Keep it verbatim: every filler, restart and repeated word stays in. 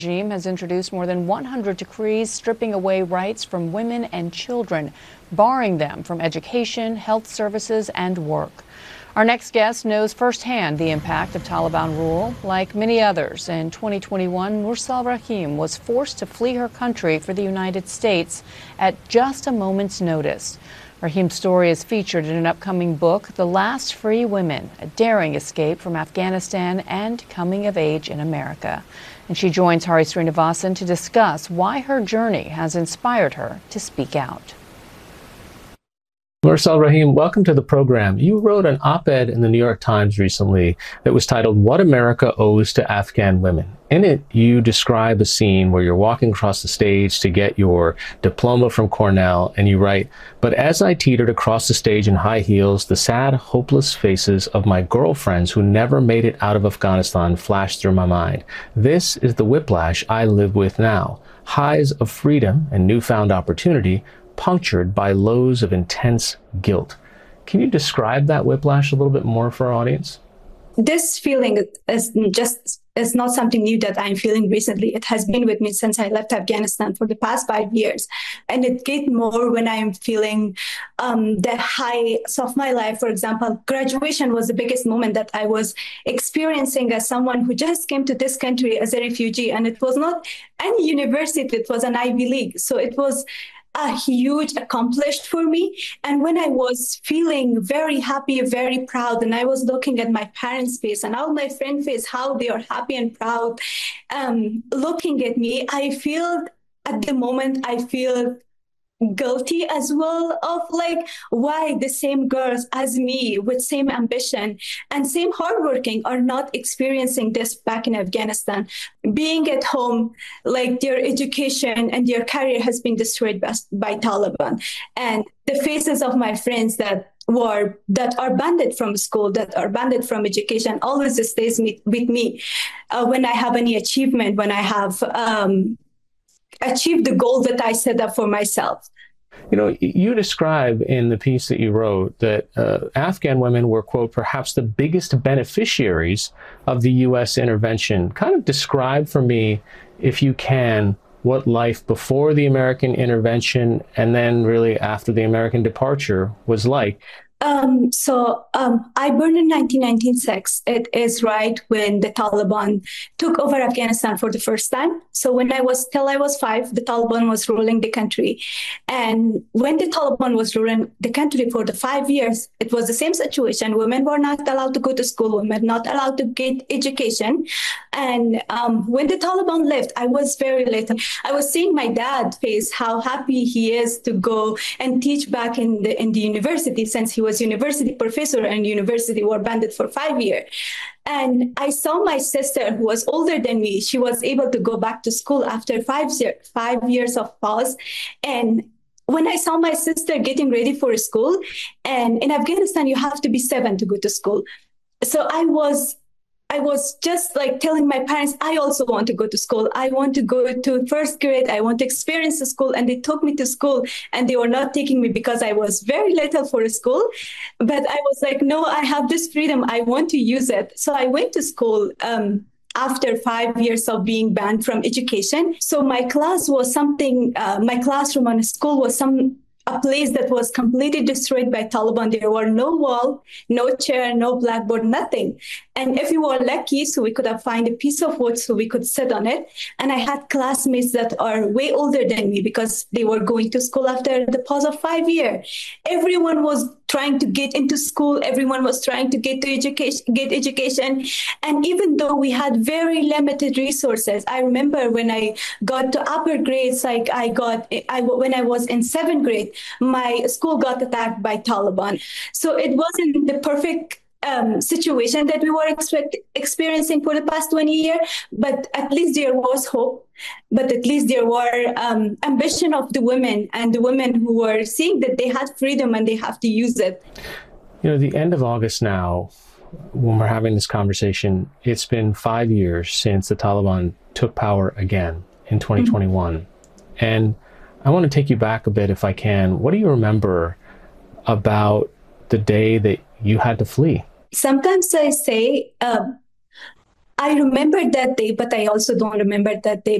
regime has introduced more than one hundred decrees stripping away rights from women and children, barring them from education, health services, and work. Our next guest knows firsthand the impact of Taliban rule. Like many others, in twenty twenty-one, Mursal Rahim was forced to flee her country for the United States at just a moment's notice. Rahim's story is featured in an upcoming book, The Last Free Women, a daring escape from Afghanistan and coming of age in America. And she joins Hari Srinivasan to discuss why her journey has inspired her to speak out. Mursal Rahim, welcome to the program. You wrote an op-ed in the New York Times recently that was titled What America Owes to Afghan Women. In it, you describe a scene where you're walking across the stage to get your diploma from Cornell, and you write, "But as I teetered across the stage in high heels, the sad, hopeless faces of my girlfriends who never made it out of Afghanistan flashed through my mind. This is the whiplash I live with now. Highs of freedom and newfound opportunity, punctured by lows of intense guilt." Can you describe that whiplash a little bit more for our audience? This feeling is just is not something new that I'm feeling recently. It has been with me since I left Afghanistan for the past five years. And it gets more when I'm feeling um, the highs of my life. For example, graduation was the biggest moment that I was experiencing as someone who just came to this country as a refugee. And it was not any university, it was an Ivy League. So it was a huge accomplishment for me. And when I was feeling very happy, very proud, and I was looking at my parents' face and all my friends' face, how they are happy and proud, um, looking at me, I feel at the moment, I feel guilty as well of like why the same girls as me with same ambition and same hardworking are not experiencing this back in Afghanistan. Being at home, like their education and their career has been destroyed by, by Taliban. And the faces of my friends that were that are banned from school, that are banned from education, always stays me, with me uh, when I have any achievement, when I have um, achieved the goal that I set up for myself. You know, you describe in the piece that you wrote that uh, Afghan women were, quote, perhaps the biggest beneficiaries of the U S intervention. Kind of describe for me, if you can, what life before the American intervention and then really after the American departure was like. Um, so um, I born in nineteen ninety-six. It is right when the Taliban took over Afghanistan for the first time. So when I was till I was five, the Taliban was ruling the country. And when the Taliban was ruling the country for the five years, it was the same situation. Women were not allowed to go to school. Women not allowed to get education. And um, when the Taliban left, I was very little. I was seeing my dad face how happy he is to go and teach back in the in the university, since he was university professor and university were banned for five years. And I saw my sister, who was older than me, she was able to go back to school after five, five years of pause. And when I saw my sister getting ready for school, and in Afghanistan, you have to be seven to go to school. So I was I was just like telling my parents, I also want to go to school. I want to go to first grade. I want to experience the school. And they took me to school and they were not taking me because I was very little for school. But I was like, no, I have this freedom. I want to use it. So I went to school um, after five years of being banned from education. So my class was something, uh, my classroom on school was some a place that was completely destroyed by Taliban. There were no wall, no chair, no blackboard, nothing. And if we were lucky, so we could have found a piece of wood so we could sit on it. And I had classmates that are way older than me because they were going to school after the pause of five years. Everyone was trying to get into school. Everyone was trying to get to education, get education. And even though we had very limited resources, I remember when I got to upper grades, like I got, I, when I was in seventh grade, my school got attacked by Taliban. So it wasn't the perfect um, situation that we were expect, experiencing for the past twenty years, but at least there was hope. But at least there were um, ambition of the women and the women who were seeing that they had freedom and they have to use it. You know, the end of August now, when we're having this conversation, it's been five years since the Taliban took power again in twenty twenty-one. Mm-hmm. And I want to take you back a bit if I can. What do you remember about the day that you had to flee? Sometimes I say, uh, I remember that day, but I also don't remember that day